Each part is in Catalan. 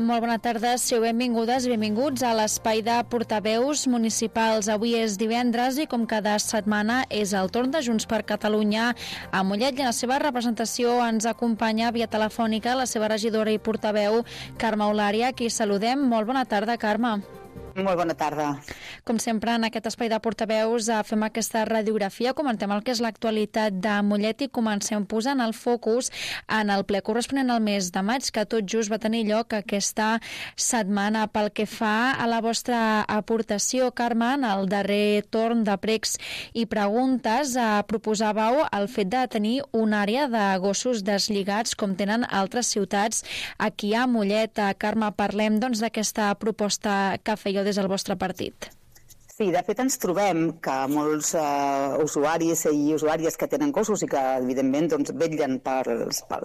Molt bona tarda, sou benvingudes i benvinguts a l'espai de portaveus municipals. Avui és divendres i com cada setmana és el torn de Junts per Catalunya a Mollet i en la seva representació ens acompanya via telefònica la seva regidora i portaveu Carme Eulària, a qui saludem. Molt bona tarda, Carme. Molt bona tarda. Com sempre, en aquest espai de portaveus fem aquesta radiografia, comentem el que és l'actualitat de Mollet i comencem posant el focus en el ple corresponent al mes de maig, que tot just va tenir lloc aquesta setmana. Pel que fa a la vostra aportació, Carme, en el darrer torn de pregs i preguntes proposàveu el fet de tenir una àrea de gossos deslligats com tenen altres ciutats aquí a Mollet. Carme, parlem doncs d'aquesta proposta que fèieu des del vostre partit. Sí, de fet ens trobem que molts usuaris i usuàries que tenen gossos i que evidentment doncs, vetllen pel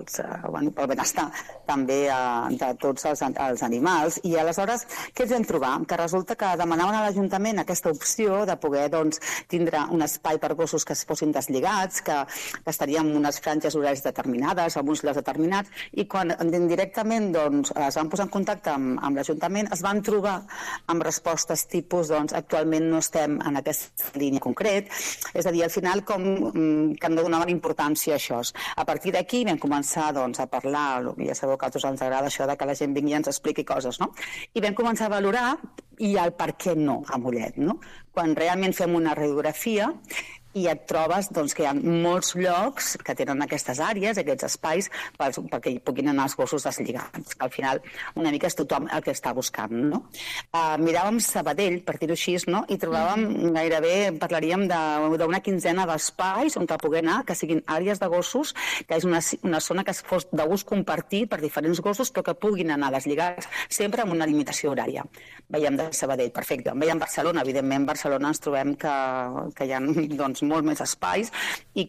benestar també de tots els animals, i aleshores què ens vam trobar? Que resulta que demanaven a l'Ajuntament aquesta opció de poder doncs, tindre un espai per gossos que es fossin deslligats, que estaríem en unes franges horaris determinades, en uns llocs determinats, i quan directament doncs, es van posar en contacte amb l'Ajuntament es van trobar amb respostes tipus doncs, actualment no estem en aquesta línia concret, és a dir, al final com que no donaven importància a això. A partir d'aquí vam començar doncs, a parlar, ja sabeu que a tots ens agrada això de que la gent vingui i ens expliqui coses, no? I vam començar a valorar i el per què no a Mollet, no? Quan realment fem una radiografia i et trobes doncs, que hi ha molts llocs que tenen aquestes àrees, aquests espais, perquè hi puguin anar els gossos deslligats, que al final una mica és tothom el que està buscant, no? Miràvem Sabadell, per dir-ho així, no? I trobàvem gairebé, parlaríem d'una quinzena d'espais on poder anar, que siguin àrees de gossos, que és una zona que fos de gust compartit per diferents gossos, però que puguin anar deslligats sempre amb una limitació horària. Veiem de Sabadell, perfecte. Veiem Barcelona, evidentment, Barcelona ens trobem que hi ha doncs, molt més espais i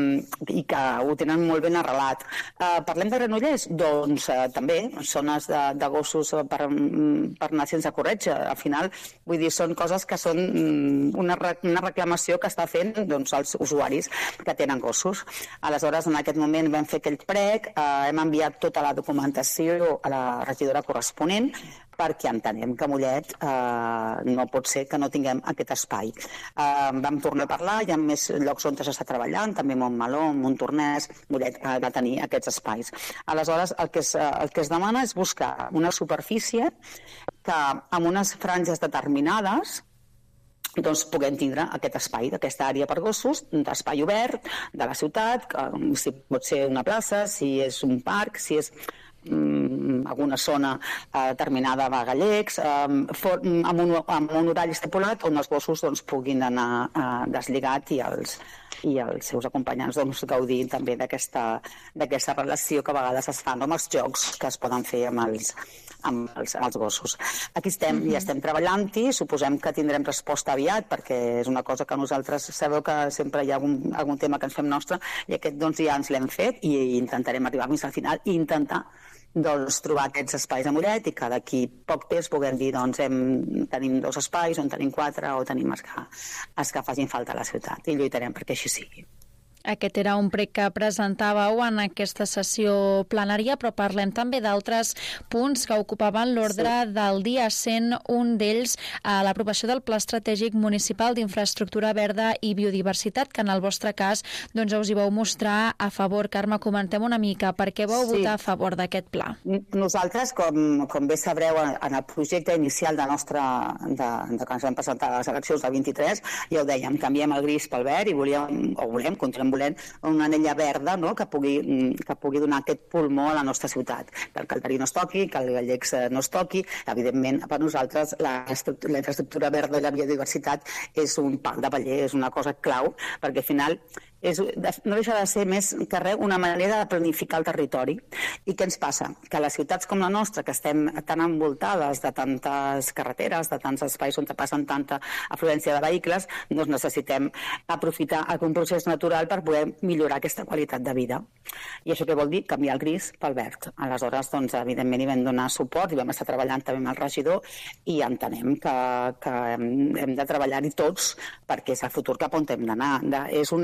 que ho tenen molt ben arrelat. Parlem de Granollers? Doncs també, zones de gossos per anar sense corretge. Al final, vull dir, són coses que són una reclamació que està fent doncs, els usuaris que tenen gossos. Aleshores, en aquest moment vam fer aquell prec, hem enviat tota la documentació a la regidora corresponent perquè entenem que a Mollet no pot ser que no tinguem aquest espai. Vam tornar a parlar, hi ha més llocs on s'està treballant, també Montmeló, Montornès, Mollet ha de tenir aquests espais. Aleshores, el que es demana és buscar una superfície que amb unes franges determinades doncs puguem tindre aquest espai, d'aquesta àrea per gossos, d'espai obert de la ciutat, si pot ser una plaça, si és un parc, si és alguna zona determinada de Gallecs, amb un horari estipulat on els gossos doncs, puguin anar deslligats i els seus acompanyants doncs, gaudir també d'aquesta relació que a vegades es fa amb els jocs que es poden fer amb els gossos. Aquí estem i estem treballant-hi, suposem que tindrem resposta aviat perquè és una cosa que nosaltres sabeu que sempre hi ha algun tema que ens fem nostre i aquest doncs ja ens l'hem fet i intentarem arribar fins al final i intentar doncs, trobar aquests espais a Mollet i que d'aquí poc temps puguem dir doncs, tenim 2 espais, on tenim 4 o tenim els que facin falta a la ciutat i lluitarem perquè així sigui. Aquest era un prec que presentàveu en aquesta sessió plenària, però parlem també d'altres punts que ocupaven l'ordre del dia, sent un d'ells l'aprovació del Pla Estratègic Municipal d'Infraestructura Verda i Biodiversitat, que en el vostre cas doncs, us hi vau mostrar a favor. Carme, comentem una mica per què vau votar a favor d'aquest pla. Nosaltres, com bé sabreu, en el projecte inicial de que ens vam presentar a les eleccions del 23, ja ho dèiem, canviem el gris pel verd i continuem volent una anella verda, no? que pugui donar aquest pulmó a la nostra ciutat. Que el Calderí no es toqui, que el Gallecs no es toqui. Evidentment, per nosaltres, la infraestructura verda i la biodiversitat és un pal de paller, és una cosa clau, perquè al final no deixa de ser més que res una manera de planificar el territori. I què ens passa? Que a les ciutats com la nostra, que estem tan envoltades de tantes carreteres, de tants espais on passen tanta afluència de vehicles, doncs necessitem aprofitar un procés natural per poder millorar aquesta qualitat de vida. I això què vol dir? Canviar el gris pel verd. Aleshores, doncs, evidentment, hi vam donar suport i vam estar treballant també amb el regidor i entenem que hem de treballar-hi tots perquè és el futur cap on hem d'anar. És una de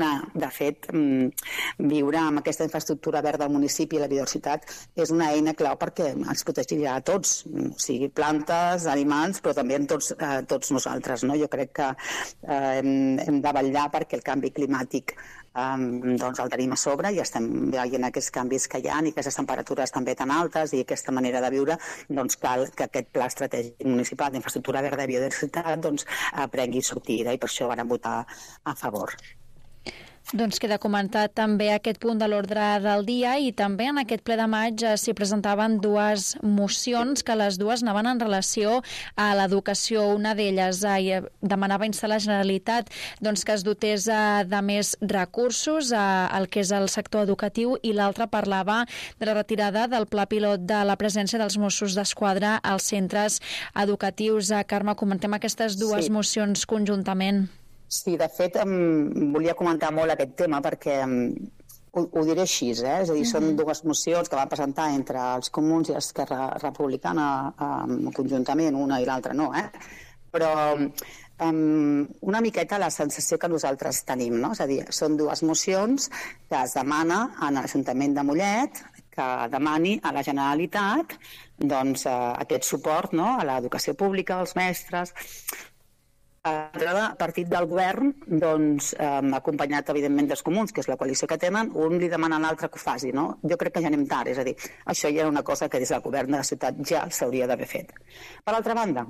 fet, viure amb aquesta infraestructura verda al municipi i la biodiversitat és una eina clau perquè ens protegirà a tots, o sigui, plantes, animals, però també en tots nosaltres, no? Jo crec que hem de vetllar perquè el canvi climàtic doncs el tenim a sobre i estem veient aquests canvis que hi ha i aquestes temperatures també tan altes i aquesta manera de viure, doncs cal que aquest pla estratègic municipal d'infraestructura verda i biodiversitat doncs prengui sortida i per això van votar a favor. Doncs queda comentat també aquest punt de l'ordre del dia i també en aquest ple de maig s'hi presentaven dues mocions que les dues anaven en relació a l'educació. Una d'elles demanava instar la Generalitat doncs, que es dotés de més recursos al que és el sector educatiu i l'altra parlava de la retirada del pla pilot de la presència dels Mossos d'Esquadra als centres educatius. Carme, comentem aquestes dues mocions conjuntament. Sí, de fet, volia comentar molt aquest tema perquè ho diré així, és a dir, són dues mocions que van presentar entre els comuns i l'Esquerra Republicana conjuntament, una i l'altra no, però una miqueta la sensació que nosaltres tenim, no? És a dir, són dues mocions que es demana a l'Ajuntament de Mollet que demani a la Generalitat doncs, aquest suport, no? A l'educació pública, als mestres. L'entrada partit del govern, doncs, acompanyat, evidentment, dels comuns, que és la coalició que tenen, un li demana a l'altre que ho faci, no? Jo crec que ja anem tard, és a dir, això ja era una cosa que des del govern de la ciutat ja s'hauria d'haver fet. Per altra banda,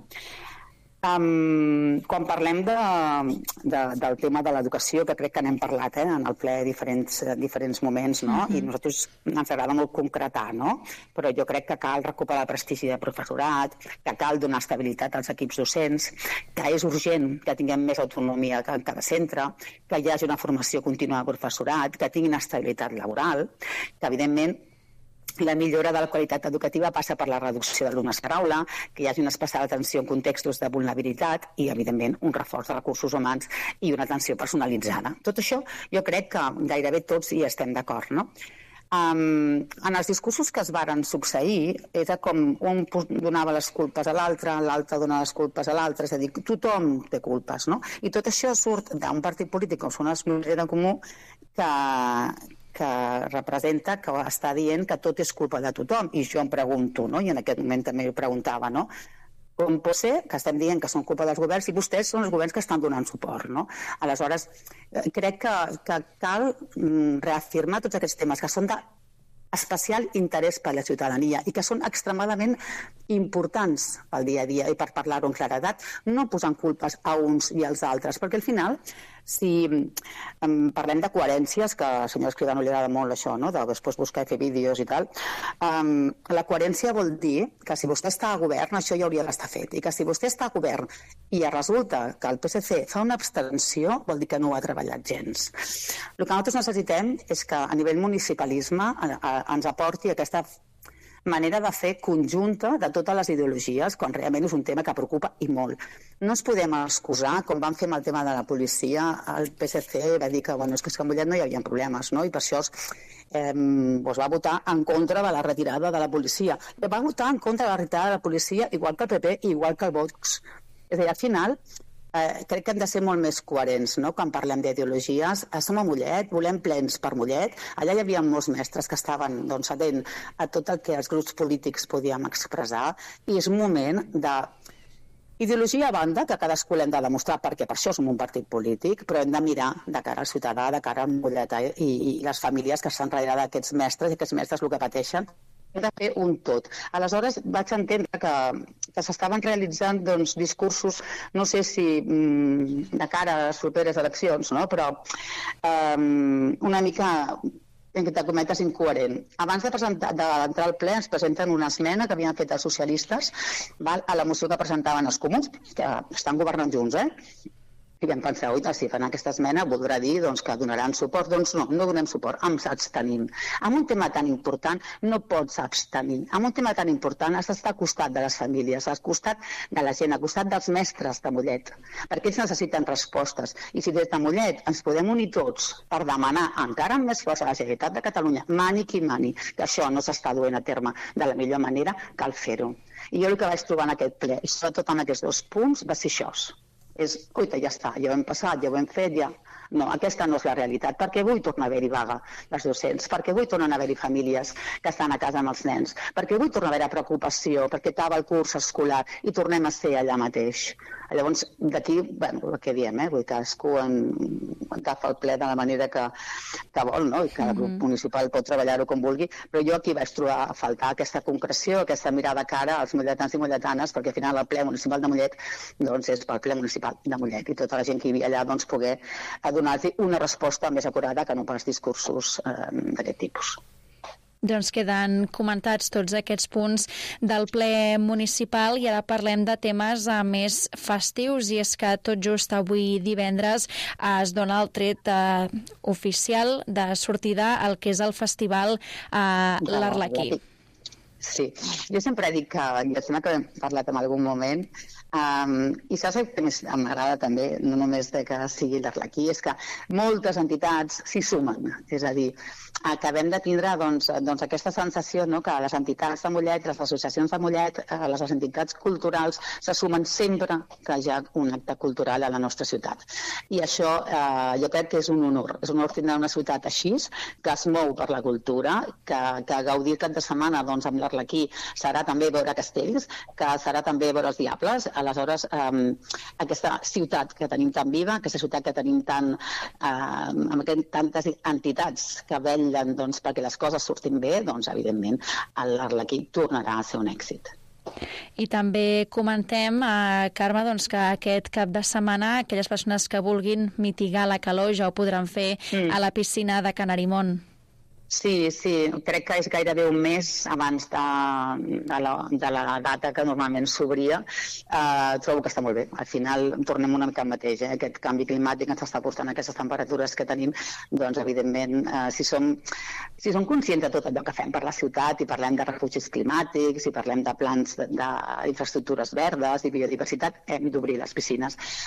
quan parlem del tema de l'educació, que crec que n'hem parlat en el ple diferents moments, no? I a nosaltres ens agrada molt concretar, no? Però jo crec que cal recuperar el prestigi del professorat, que cal donar estabilitat als equips docents, que és urgent que tinguem més autonomia en cada centre, que hi hagi una formació contínua del professorat, que tinguin estabilitat laboral, que evidentment la millora de la qualitat educativa passa per la reducció d'alumnes per aula, que hi hagi una especial atenció en contextos de vulnerabilitat i, evidentment, un reforç de recursos humans i una atenció personalitzada. Tot això jo crec que gairebé tots hi estem d'acord, no? En els discursos que es varen succeir era com un donava les culpes a l'altre, l'altre donava les culpes a l'altre, és a dir, tothom té culpes, no? I tot això surt d'un partit polític com són els Comuns en Comú que representa, que està dient que tot és culpa de tothom. I jo em pregunto, no? I en aquest moment també ho preguntava, no? Com pot ser que estem dient que són culpa dels governs i vostès són els governs que estan donant suport, no? Aleshores, crec que cal reafirmar tots aquests temes que són d'especial interès per a la ciutadania i que són extremadament importants pel dia a dia i per parlar-ho amb claredat, no posant culpes a uns i als altres, perquè al final, si parlem de coherències, que al senyor Escribano li agrada molt això, no? De després buscar i fer vídeos i tal, la coherència vol dir que si vostè està a govern, això ja hauria d'estar fet, i que si vostè està a govern i resulta que el PSC fa una abstenció, vol dir que no ho ha treballat gens. El que nosaltres necessitem és que a nivell municipalisme ens aporti aquesta manera de fer conjunta de totes les ideologies, quan realment és un tema que preocupa i molt. No ens podem excusar, com van fer amb el tema de la policia, el PSC va dir que, bueno, és que a Mollet no hi havia problemes, no? I per això va votar en contra de la retirada de la policia. Va votar en contra de la retirada de la policia igual que el PP i igual que el Vox. És a dir, al final, crec que hem de ser molt més coherents, no? Quan parlem d'ideologies. Som a Mollet, volem plens per Mollet. Allà hi havia molts mestres que estaven atent a tot el que els grups polítics podíem expressar i és un moment de ideologia a banda, que cadascú l'hem de demostrar perquè per això som un partit polític, però hem de mirar de cara al ciutadà, de cara al Mollet i les famílies que estan darrere d'aquests mestres i aquests mestres el que pateixen. Hem de fer un tot. Aleshores vaig entendre que s'estaven realitzant discursos, no sé si de cara a les properes eleccions, no? Però una mica entre cometes incoherent. Abans d'entrar al ple ens presenten una esmena que havien fet els socialistes a la moció que presentaven els comuns, que estan governant junts, I vam pensar, si fan aquesta esmena voldrà dir que donaran suport. Doncs no donem suport, ens abstenim. En un tema tan important no pots abstenir. En un tema tan important has d'estar al costat de les famílies, al costat de la gent, al costat dels mestres de Mollet, perquè ells necessiten respostes. I si des de Mollet ens podem unir tots per demanar encara amb més força a la Generalitat de Catalunya, mani qui mani, que això no s'està duent a terme de la millor manera, cal fer-ho. I jo el que vaig trobar en aquest ple, i sobretot en aquests dos punts, va ser això. Ja està, ja ho hem passat, ja ho hem fet, ja No, aquesta no és la realitat, perquè avui torna a haver-hi vaga les docents, perquè avui tornen a haver-hi famílies que estan a casa amb els nens, perquè avui torna a haver-hi preocupació, perquè acaba el curs escolar i tornem a ser allà mateix. Llavors, d'aquí, el que diem, vull que cadascú agafa el ple de la manera que vol, no? I cada grup municipal pot treballar-ho com vulgui, però jo aquí vaig trobar a faltar aquesta concreció, aquesta mirada cara als molletans i molletanes, perquè al final el ple municipal de Mollet doncs és pel ple municipal de Mollet i tota la gent que hi havia allà doncs poder donar-li una resposta més acurada que no pas discursos d'aquest tipus. Doncs queden comentats tots aquests punts del ple municipal i ara parlem de temes més festius, i és que tot just avui divendres es dona el tret oficial de sortida al que és el festival l'Arlequí. Sí, jo sempre dic que, em sembla que hem parlat en algun moment, i saps el que més m'agrada també, no només que sigui l'Arlequí, és que moltes entitats s'hi sumen, és a dir, acabem de tindre doncs aquesta sensació que les entitats de Mollet, les associacions de Mollet, les entitats culturals se sumen sempre que hi ha un acte cultural a la nostra ciutat. I això jo crec que és un honor tindre una ciutat així, que es mou per la cultura, que gaudir cap de setmana amb l'Arlequí serà també veure castells, que serà també veure els diables. Aleshores, aquesta ciutat que tenim tan viva, aquesta ciutat que tenim amb tantes entitats que vetllen perquè les coses surtin bé, doncs evidentment l'Arlequí tornarà a ser un èxit. I també comentem, Carme, que aquest cap de setmana aquelles persones que vulguin mitigar la calor ja ho podran fer a la piscina de Canarimont. Sí, crec que és gairebé un mes abans de la data que normalment s'obria. Trobo que està molt bé. Al final tornem una mica al mateix. Aquest canvi climàtic ens està portant aquestes temperatures que tenim. Doncs, evidentment, si som conscients de tot allò que fem per la ciutat i parlem de refugis climàtics i parlem de plans d'infraestructures verdes i biodiversitat, hem d'obrir les piscines.